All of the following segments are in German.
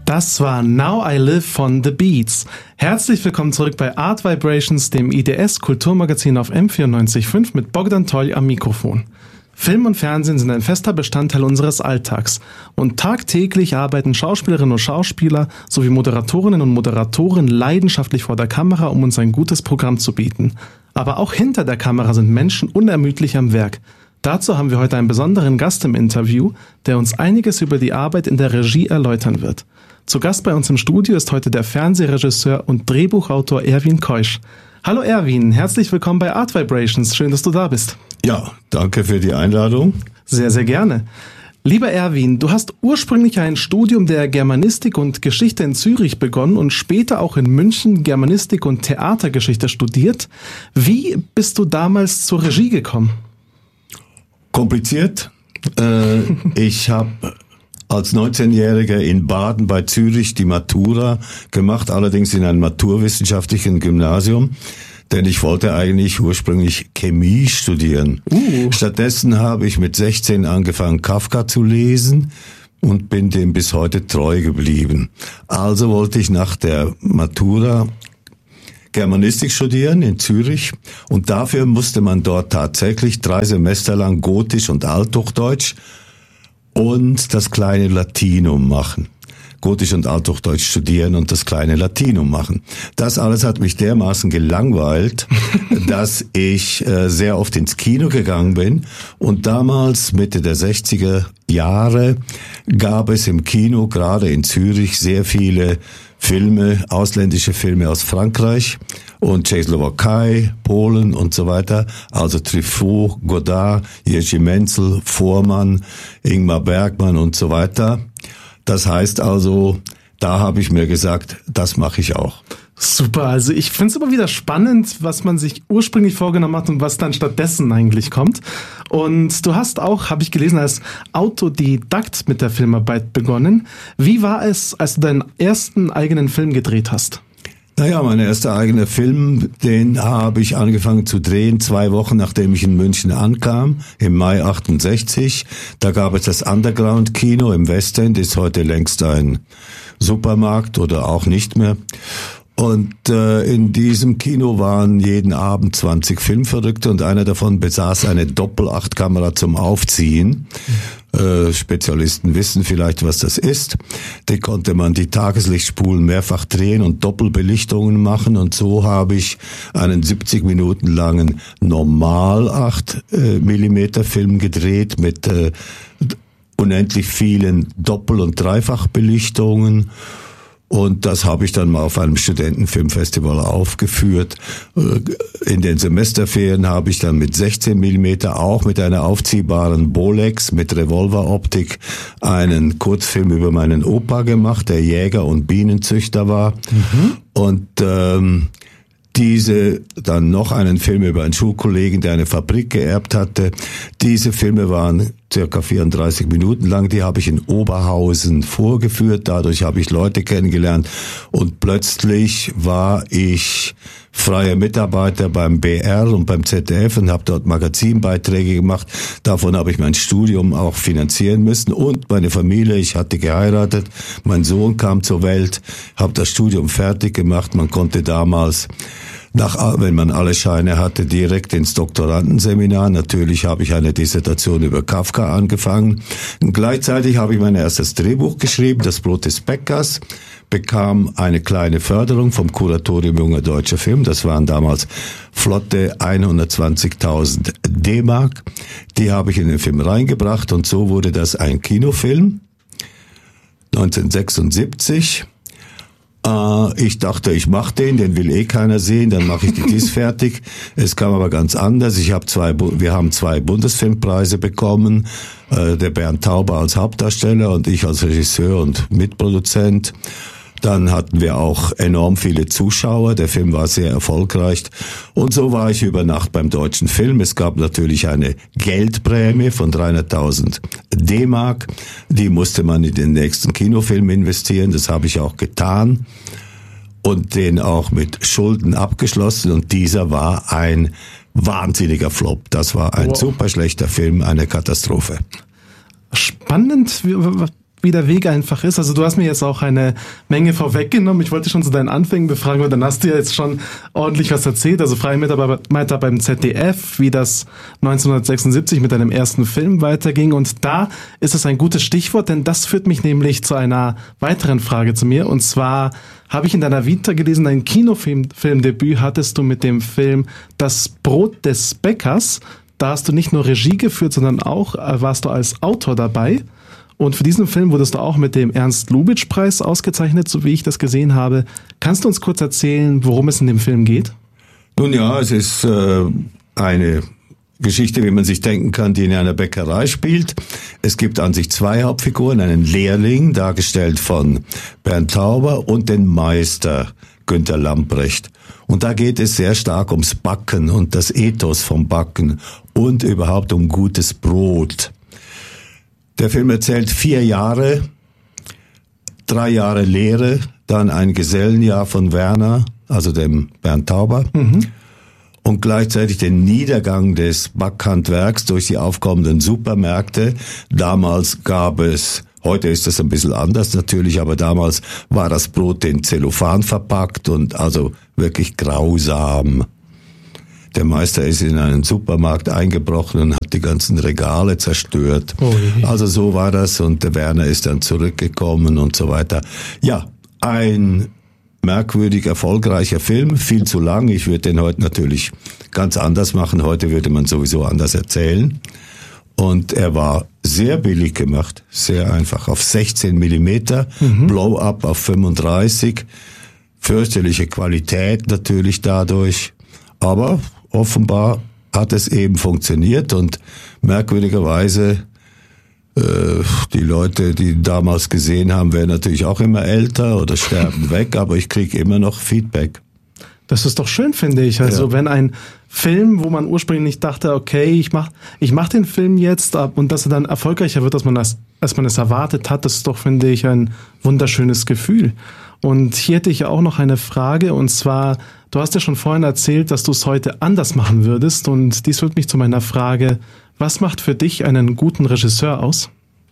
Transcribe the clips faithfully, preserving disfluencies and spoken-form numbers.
Das war Now I Live von The Beats. Herzlich willkommen zurück bei Art Vibrations, dem I D S-Kulturmagazin auf M vierundneunzig Komma fünf mit Bogdan Toll am Mikrofon. Film und Fernsehen sind ein fester Bestandteil unseres Alltags und tagtäglich arbeiten Schauspielerinnen und Schauspieler sowie Moderatorinnen und Moderatoren leidenschaftlich vor der Kamera, um uns ein gutes Programm zu bieten. Aber auch hinter der Kamera sind Menschen unermüdlich am Werk. Dazu haben wir heute einen besonderen Gast im Interview, der uns einiges über die Arbeit in der Regie erläutern wird. Zu Gast bei uns im Studio ist heute der Fernsehregisseur und Drehbuchautor Erwin Keusch. Hallo Erwin, herzlich willkommen bei Art Vibrations. Schön, dass du da bist. Ja, danke für die Einladung. Sehr, sehr gerne. Lieber Erwin, du hast ursprünglich ein Studium der Germanistik und Geschichte in Zürich begonnen und später auch in München Germanistik und Theatergeschichte studiert. Wie bist du damals zur Regie gekommen? Kompliziert. Äh, ich habe als neunzehnjähriger in Baden bei Zürich die Matura gemacht, allerdings in einem naturwissenschaftlichen Gymnasium, denn ich wollte eigentlich ursprünglich Chemie studieren. Uh. Stattdessen habe ich mit sechzehn angefangen, Kafka zu lesen und bin dem bis heute treu geblieben. Also wollte ich nach der Matura Germanistik studieren in Zürich und dafür musste man dort tatsächlich drei Semester lang Gotisch und Althochdeutsch und das kleine Latinum machen. Gotisch und Althochdeutsch studieren und das kleine Latinum machen. Das alles hat mich dermaßen gelangweilt, dass ich äh, sehr oft ins Kino gegangen bin. Und damals, Mitte der sechziger Jahre, gab es im Kino, gerade in Zürich, sehr viele Filme, ausländische Filme aus Frankreich und Tschechoslowakei, Polen und so weiter. Also Truffaut, Godard, Jerzy Menzel, Foreman, Ingmar Bergman und so weiter. Das heißt also, da habe ich mir gesagt, das mache ich auch. Super, also ich finde es immer wieder spannend, was man sich ursprünglich vorgenommen hat und was dann stattdessen eigentlich kommt. Und du hast auch, habe ich gelesen, als Autodidakt mit der Filmarbeit begonnen. Wie war es, als du deinen ersten eigenen Film gedreht hast? Naja, mein erster eigener Film, den habe ich angefangen zu drehen, zwei Wochen nachdem ich in München ankam, im Mai achtundsechzig. Da gab es das Underground-Kino im Westend, ist heute längst ein Supermarkt oder auch nicht mehr. Und äh, in diesem Kino waren jeden Abend zwanzig Filmverrückte und einer davon besaß eine Doppel-acht-Kamera zum Aufziehen. Äh, Spezialisten wissen vielleicht, was das ist. Die konnte man die Tageslichtspulen mehrfach drehen und Doppelbelichtungen machen und so habe ich einen siebzig Minuten langen normal acht Millimeter Film gedreht mit äh, unendlich vielen Doppel- und Dreifachbelichtungen. Und das habe ich dann mal auf einem Studentenfilmfestival aufgeführt. In den Semesterferien habe ich dann mit sechzehn Millimeter, auch mit einer aufziehbaren Bolex mit Revolveroptik, einen Kurzfilm über meinen Opa gemacht, der Jäger und Bienenzüchter war. Mhm. Und ähm, diese, dann noch einen Film über einen Schulkollegen, der eine Fabrik geerbt hatte. Diese Filme waren circa vierunddreißig Minuten lang, die habe ich in Oberhausen vorgeführt, dadurch habe ich Leute kennengelernt und plötzlich war ich freier Mitarbeiter beim B R und beim Z D F und habe dort Magazinbeiträge gemacht. Davon habe ich mein Studium auch finanzieren müssen und meine Familie. Ich hatte geheiratet, mein Sohn kam zur Welt, habe das Studium fertig gemacht. Man konnte damals, nach, wenn man alle Scheine hatte, direkt ins Doktorandenseminar. Natürlich habe ich eine Dissertation über Kafka angefangen. Und gleichzeitig habe ich mein erstes Drehbuch geschrieben, Das Brot des Bäckers, bekam eine kleine Förderung vom Kuratorium Junger Deutscher Film. Das waren damals flotte hundertzwanzigtausend D-Mark. Die habe ich in den Film reingebracht und so wurde das ein Kinofilm. neunzehnhundertsechsundsiebzig. Äh, ich dachte, ich mache den, den will eh keiner sehen, dann mache ich die dies fertig. Es kam aber ganz anders. Ich habe zwei, wir haben zwei Bundesfilmpreise bekommen. Äh, der Bernd Tauber als Hauptdarsteller und ich als Regisseur und Mitproduzent. Dann hatten wir auch enorm viele Zuschauer. Der Film war sehr erfolgreich. Und so war ich über Nacht beim Deutschen Film. Es gab natürlich eine Geldprämie von dreihunderttausend D-Mark. Die musste man in den nächsten Kinofilm investieren. Das habe ich auch getan. Und den auch mit Schulden abgeschlossen. Und dieser war ein wahnsinniger Flop. Das war ein wow. super schlechter Film, eine Katastrophe. Spannend. wie der Weg einfach ist. Also du hast mir jetzt auch eine Menge vorweggenommen. Ich wollte schon zu deinen Anfängen befragen, aber dann hast du ja jetzt schon ordentlich was erzählt. Also freie Mitarbeiter beim Z D F, wie das neunzehnhundertsechsundsiebzig mit deinem ersten Film weiterging. Und da ist es ein gutes Stichwort, denn das führt mich nämlich zu einer weiteren Frage zu mir. Und zwar habe ich in deiner Vita gelesen, dein Kinofilmdebüt hattest du mit dem Film Das Brot des Bäckers. Da hast du nicht nur Regie geführt, sondern auch äh, warst du als Autor dabei. Und für diesen Film wurdest du auch mit dem Ernst-Lubitsch-Preis ausgezeichnet, so wie ich das gesehen habe. Kannst du uns kurz erzählen, worum es in dem Film geht? Nun ja, es ist äh, eine Geschichte, wie man sich denken kann, die in einer Bäckerei spielt. Es gibt an sich zwei Hauptfiguren, einen Lehrling, dargestellt von Bernd Tauber, und den Meister, Günter Lamprecht. Und da geht es sehr stark ums Backen und das Ethos vom Backen und überhaupt um gutes Brot. Der Film erzählt vier Jahre, drei Jahre Lehre, dann ein Gesellenjahr von Werner, also dem Bernd Tauber, mhm. und gleichzeitig den Niedergang des Backhandwerks durch die aufkommenden Supermärkte. Damals gab es, heute ist das ein bisschen anders natürlich, aber damals war das Brot in Zellophan verpackt und also wirklich grausam. Der Meister ist in einen Supermarkt eingebrochen und hat die ganzen Regale zerstört. Oh also so war das, und der Werner ist dann zurückgekommen und so weiter. Ja, ein merkwürdig erfolgreicher Film, viel zu lang. Ich würde den heute natürlich ganz anders machen. Heute würde man sowieso anders erzählen. Und er war sehr billig gemacht, sehr einfach. Auf sechzehn Millimeter, mhm. Blow-up auf fünfunddreißig. Fürchterliche Qualität natürlich dadurch. Aber offenbar hat es eben funktioniert, und merkwürdigerweise äh, die Leute, die damals gesehen haben, werden natürlich auch immer älter oder sterben weg, aber ich kriege immer noch Feedback. Das ist doch schön, finde ich. Also ja. Wenn ein Film, wo man ursprünglich nicht dachte, okay, ich mach, ich mach den Film jetzt, und dass er dann erfolgreicher wird, als man das, als man es erwartet hat, das ist doch, finde ich, ein wunderschönes Gefühl. Und hier hätte ich auch noch eine Frage, und zwar, du hast ja schon vorhin erzählt, dass du es heute anders machen würdest, und dies führt mich zu meiner Frage, was macht für dich einen guten Regisseur aus?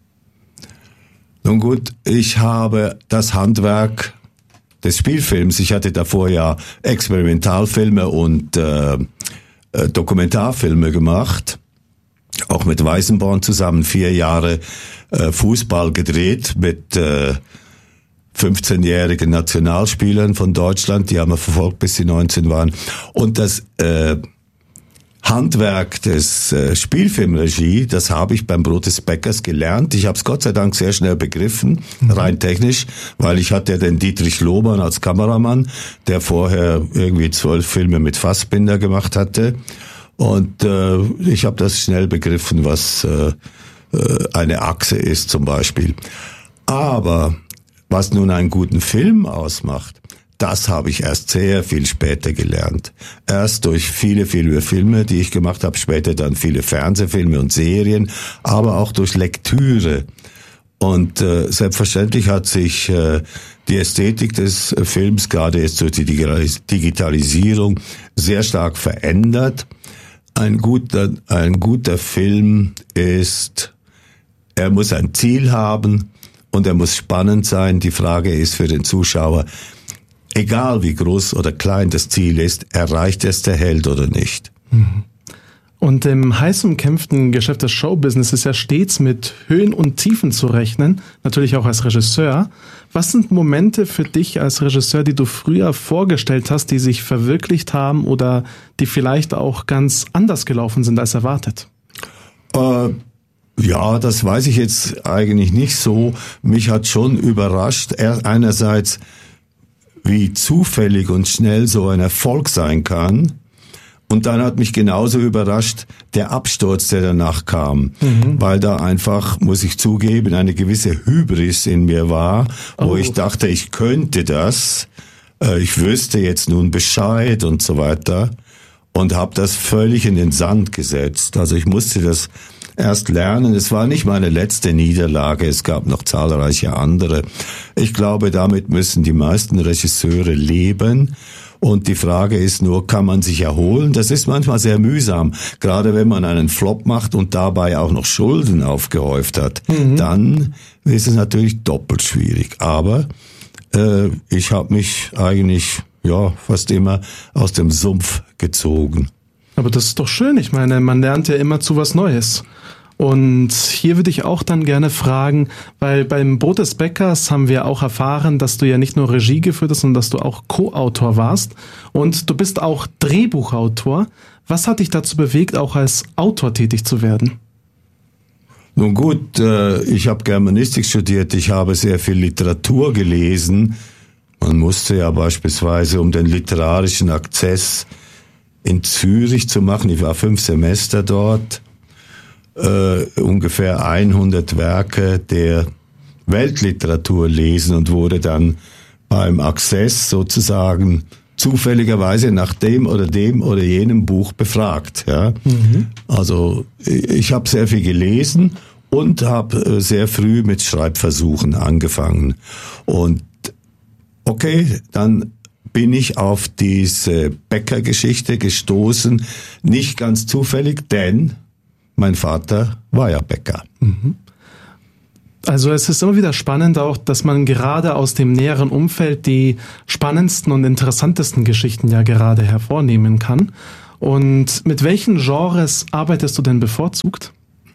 Nun gut, ich habe das Handwerk des Spielfilms, ich hatte davor ja Experimentalfilme und äh, äh, Dokumentarfilme gemacht, auch mit Weißenborn zusammen vier Jahre äh, Fußball gedreht mit äh, fünfzehnjährigen Nationalspielern von Deutschland, die haben wir verfolgt, bis sie neunzehn waren. Und das äh, Handwerk des äh, Spielfilmregie, das habe ich beim Brot des Bäckers gelernt. Ich habe es Gott sei Dank sehr schnell begriffen, mhm. rein technisch, weil ich hatte den Dietrich Lohmann als Kameramann, der vorher irgendwie zwölf Filme mit Fassbinder gemacht hatte. Und äh, ich habe das schnell begriffen, was äh, äh, eine Achse ist zum Beispiel. Aber was nun einen guten Film ausmacht, das habe ich erst sehr viel später gelernt. Erst durch viele, viele Filme, die ich gemacht habe, später dann viele Fernsehfilme und Serien, aber auch durch Lektüre. Und äh, selbstverständlich hat sich äh, die Ästhetik des äh, Films, gerade jetzt durch die Digitalisierung, sehr stark verändert. Ein guter, ein guter Film ist, er muss ein Ziel haben, und er muss spannend sein. Die Frage ist für den Zuschauer, egal wie groß oder klein das Ziel ist, erreicht es der Held oder nicht. Und im heiß umkämpften Geschäft des Showbusiness ist ja stets mit Höhen und Tiefen zu rechnen, natürlich auch als Regisseur. Was sind Momente für dich als Regisseur, die du früher vorgestellt hast, die sich verwirklicht haben oder die vielleicht auch ganz anders gelaufen sind als erwartet? Äh, Ja, das weiß ich jetzt eigentlich nicht so. Mich hat schon überrascht, einerseits, wie zufällig und schnell so ein Erfolg sein kann. Und dann hat mich genauso überrascht der Absturz, der danach kam. Mhm. Weil da einfach, muss ich zugeben, eine gewisse Hybris in mir war, wo oh. ich dachte, ich könnte das, ich wüsste jetzt nun Bescheid und so weiter. Und habe das völlig in den Sand gesetzt. Also ich musste das erst lernen. Es war nicht meine letzte Niederlage, es gab noch zahlreiche andere. Ich glaube, damit müssen die meisten Regisseure leben. Und die Frage ist nur, kann man sich erholen? Das ist manchmal sehr mühsam. Gerade wenn man einen Flop macht und dabei auch noch Schulden aufgehäuft hat, mhm. dann ist es natürlich doppelt schwierig. Aber äh, ich habe mich eigentlich ja fast immer aus dem Sumpf gezogen. Aber das ist doch schön. Ich meine, man lernt ja immer zu was Neues. Und hier würde ich auch dann gerne fragen, weil beim Brot des Bäckers haben wir auch erfahren, dass du ja nicht nur Regie geführt hast, sondern dass du auch Co-Autor warst. Und du bist auch Drehbuchautor. Was hat dich dazu bewegt, auch als Autor tätig zu werden? Nun gut, ich habe Germanistik studiert, ich habe sehr viel Literatur gelesen. Man musste ja beispielsweise, um den literarischen Akzess in Zürich zu machen, ich war fünf Semester dort, Uh, ungefähr hundert Werke der Weltliteratur lesen und wurde dann beim Access sozusagen zufälligerweise nach dem oder dem oder jenem Buch befragt. Ja? Mhm. Also ich habe sehr viel gelesen und habe sehr früh mit Schreibversuchen angefangen. Und okay, dann bin ich auf diese Bäckergeschichte gestoßen, nicht ganz zufällig, denn mein Vater war ja Bäcker. Also es ist immer wieder spannend auch, dass man gerade aus dem näheren Umfeld die spannendsten und interessantesten Geschichten ja gerade hervornehmen kann. Und mit welchen Genres arbeitest du denn bevorzugt?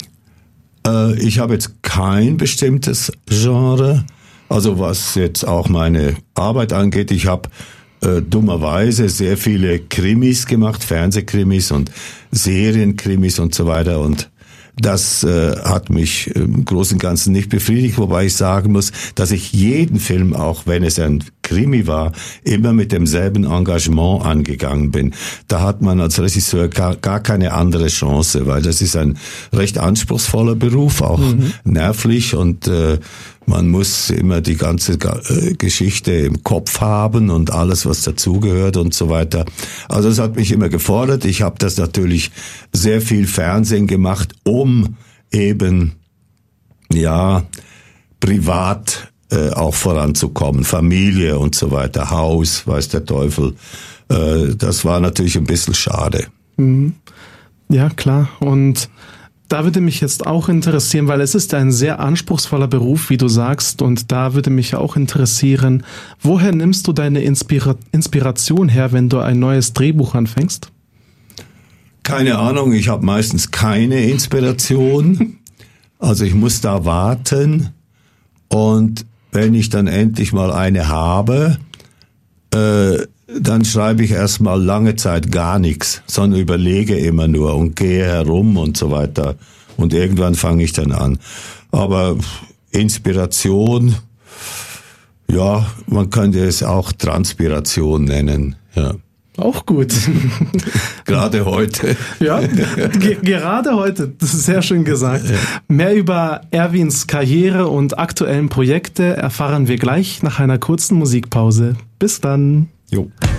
Äh, ich habe jetzt kein bestimmtes Genre. Also was jetzt auch meine Arbeit angeht, ich habe Äh, dummerweise sehr viele Krimis gemacht, Fernsehkrimis und Serienkrimis und so weiter, und das äh, hat mich im Großen und Ganzen nicht befriedigt, wobei ich sagen muss, dass ich jeden Film, auch wenn es ein Krimi war, immer mit demselben Engagement angegangen bin. Da hat man als Regisseur gar, gar keine andere Chance, weil das ist ein recht anspruchsvoller Beruf, auch mhm. nervlich, und äh, man muss immer die ganze Geschichte im Kopf haben und alles, was dazugehört und so weiter. Also es hat mich immer gefordert. Ich habe das natürlich sehr viel Fernsehen gemacht, um eben, ja, privat äh, auch voranzukommen. Familie und so weiter, Haus, weiß der Teufel. Äh, das war natürlich ein bisschen schade. Mhm. Ja, klar. Und da würde mich jetzt auch interessieren, weil es ist ein sehr anspruchsvoller Beruf, wie du sagst, und da würde mich auch interessieren, woher nimmst du deine Inspira- Inspiration her, wenn du ein neues Drehbuch anfängst? Keine Ahnung, ich habe meistens keine Inspiration, also ich muss da warten, und wenn ich dann endlich mal eine habe, äh, dann schreibe ich erstmal lange Zeit gar nichts, sondern überlege immer nur und gehe herum und so weiter. Und irgendwann fange ich dann an. Aber Inspiration, ja, man könnte es auch Transpiration nennen, ja. Auch gut. Gerade heute. Ja, ge- gerade heute. Das ist sehr schön gesagt. Ja. Mehr über Erwins Karriere und aktuellen Projekte erfahren wir gleich nach einer kurzen Musikpause. Bis dann. Jo.